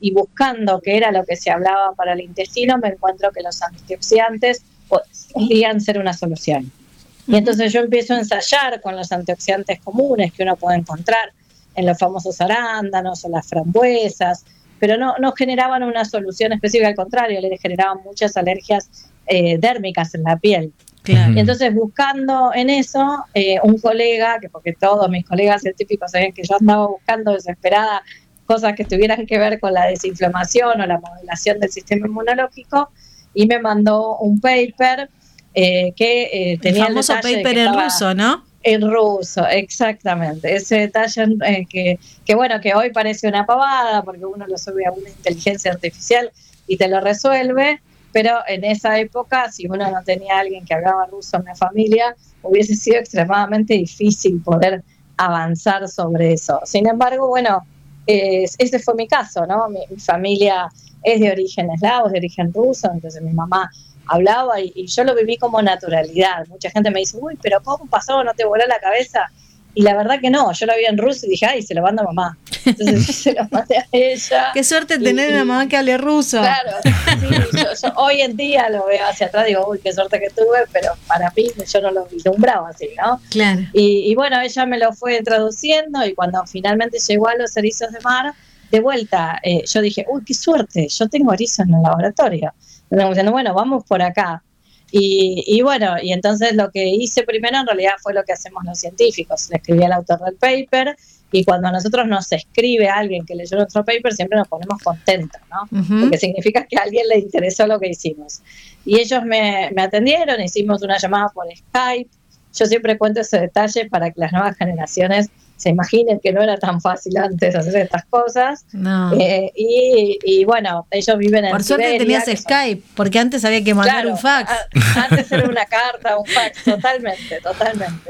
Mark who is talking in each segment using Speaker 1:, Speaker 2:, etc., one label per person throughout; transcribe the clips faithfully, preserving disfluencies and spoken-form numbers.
Speaker 1: y buscando qué era lo que se hablaba para el intestino, me encuentro que los antioxidantes podrían ser una solución. Y entonces yo empiezo a ensayar con los antioxidantes comunes que uno puede encontrar en los famosos arándanos o las frambuesas, pero no, no generaban una solución específica, al contrario, le generaban muchas alergias eh, dérmicas en la piel.
Speaker 2: Claro.
Speaker 1: Y entonces buscando en eso, eh, un colega, que porque todos mis colegas científicos sabían que yo andaba buscando desesperada cosas que tuvieran que ver con la desinflamación o la modulación del sistema inmunológico, y me mandó un paper eh, que eh, tenía
Speaker 2: el famoso
Speaker 1: el detalle
Speaker 2: paper
Speaker 1: de que
Speaker 2: en
Speaker 1: estaba
Speaker 2: ruso, ¿no?
Speaker 1: en ruso, exactamente. Ese detalle eh, que, que bueno, que hoy parece una pavada porque uno lo sube a una inteligencia artificial y te lo resuelve, pero en esa época, si uno no tenía a alguien que hablaba ruso en la familia, hubiese sido extremadamente difícil poder avanzar sobre eso. Sin embargo, bueno, eh, ese fue mi caso, ¿no? Mi, mi familia es de origen eslavo, es de origen ruso, entonces mi mamá hablaba y, y yo lo viví como naturalidad. Mucha gente me dice, uy, pero ¿cómo pasó? ¿No te voló la cabeza? Y la verdad que no, yo lo vi en ruso y dije, ay, se lo mando a mamá. Entonces yo se lo mandé a ella.
Speaker 2: Qué suerte
Speaker 1: y,
Speaker 2: tener
Speaker 1: y,
Speaker 2: una mamá que hable ruso.
Speaker 1: Claro, sí, yo, yo hoy en día lo veo hacia atrás, digo, uy, qué suerte que tuve, pero para mí yo no lo vislumbraba así, ¿no?
Speaker 2: Claro.
Speaker 1: Y, y bueno, ella me lo fue traduciendo y cuando finalmente llegó a los erizos de mar, de vuelta, eh, yo dije, uy, qué suerte, yo tengo erizos en el laboratorio. Entonces, diciendo, bueno, vamos por acá. Y, y bueno, y entonces lo que hice primero en realidad fue lo que hacemos los científicos. Le escribí al autor del paper y cuando a nosotros nos escribe alguien que leyó nuestro paper siempre nos ponemos contentos, ¿no? Uh-huh. Porque significa que a alguien le interesó lo que hicimos. Y ellos me, me atendieron, hicimos una llamada por Skype. Yo siempre cuento ese detalle para que las nuevas generaciones se imaginen que no era tan fácil antes hacer estas cosas.
Speaker 2: No.
Speaker 1: Eh, y, y bueno, ellos viven en
Speaker 2: Por suerte
Speaker 1: Siberia,
Speaker 2: tenías Skype, son... porque antes había que mandar
Speaker 1: claro,
Speaker 2: un fax.
Speaker 1: A, antes era una carta, un fax, totalmente, totalmente.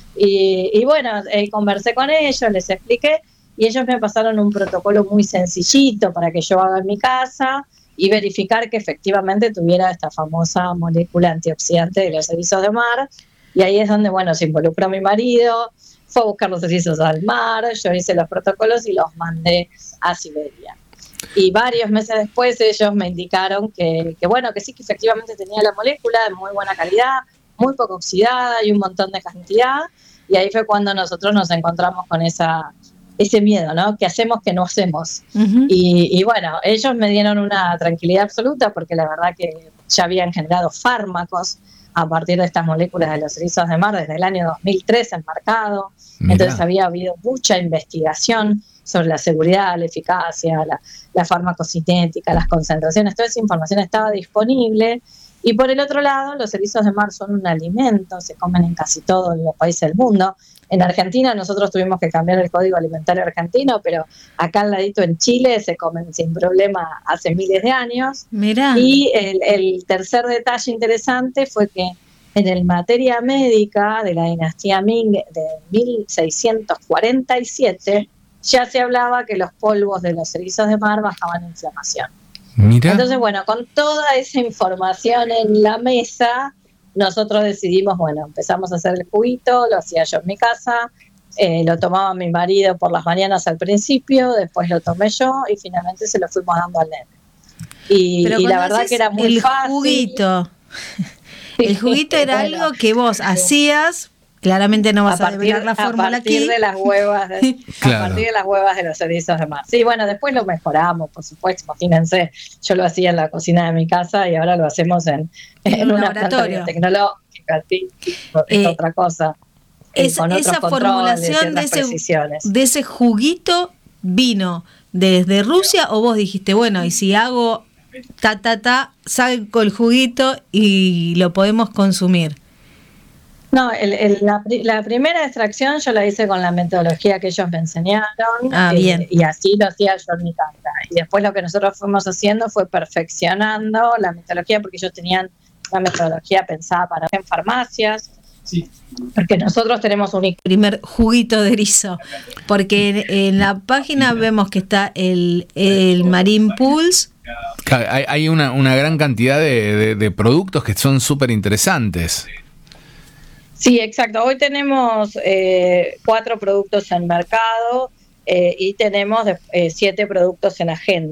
Speaker 1: Y, y bueno, eh, conversé con ellos, les expliqué, y ellos me pasaron un protocolo muy sencillito para que yo haga en mi casa y verificar que efectivamente tuviera esta famosa molécula antioxidante de los erizos de mar. Y ahí es donde, bueno, se involucró mi marido, fue a buscar los erizos al mar, yo hice los protocolos y los mandé a Siberia. Y varios meses después ellos me indicaron que, que bueno, que sí, que efectivamente tenía la molécula de muy buena calidad, muy poco oxidada y un montón de cantidad. Y ahí fue cuando nosotros nos encontramos con esa ese miedo, ¿no? ¿Qué hacemos que no hacemos? Uh-huh. Y, y bueno, ellos me dieron una tranquilidad absoluta porque la verdad que ya habían generado fármacos a partir de estas moléculas de los erizos de mar desde el año dos mil tres en mercado. Mirá. Entonces había habido mucha investigación sobre la seguridad, la eficacia, la, la farmacocinética, las concentraciones, toda esa información estaba disponible. Y por el otro lado, los erizos de mar son un alimento, se comen en casi todos los países del mundo. En Argentina nosotros tuvimos que cambiar el código alimentario argentino, pero acá al ladito en Chile se comen sin problema hace miles de años.
Speaker 2: Mirá.
Speaker 1: Y el, el tercer detalle interesante fue que en el materia médica de la dinastía Ming de mil seiscientos cuarenta y siete ya se hablaba que los polvos de los erizos de mar bajaban inflamación.
Speaker 3: Mirá.
Speaker 1: Entonces, bueno, con toda esa información en la mesa, nosotros decidimos, bueno, empezamos a hacer el juguito, lo hacía yo en mi casa, eh, lo tomaba mi marido por las mañanas al principio, después lo tomé yo y finalmente se lo fuimos dando al nene. Y, y la verdad que era muy
Speaker 2: el
Speaker 1: fácil.
Speaker 2: Juguito. El juguito era bueno, algo que vos hacías. Claramente no vas a, partir, a develar la fórmula aquí.
Speaker 1: A partir de las huevas, de, claro. a partir de las huevas de los erizos de mar. Sí, bueno, después lo mejoramos, por supuesto. Imagínense, yo lo hacía en la cocina de mi casa y ahora lo hacemos en, en, en un una laboratorio tecnológica, sí, es eh, otra cosa.
Speaker 2: Es, con esa formulación de ese, de ese juguito vino desde Rusia, o vos dijiste, bueno, y si hago ta ta ta, saco el juguito y lo podemos consumir.
Speaker 1: No, el, el, la, la primera extracción yo la hice con la metodología que ellos me enseñaron.
Speaker 2: Ah,
Speaker 1: eh,
Speaker 2: bien.
Speaker 1: Y así lo hacía yo en mi casa. Y después lo que nosotros fuimos haciendo fue perfeccionando la metodología, porque ellos tenían una metodología pensada para en farmacias. Sí. Porque nosotros tenemos un
Speaker 2: primer juguito de erizo. Porque en, en la página vemos que está el, el Marine Pulse.
Speaker 3: Hay, hay una, una gran cantidad de, de, de productos que son súper interesantes.
Speaker 1: Sí, exacto. Hoy tenemos eh, cuatro productos en mercado eh, y tenemos eh, siete productos en agenda.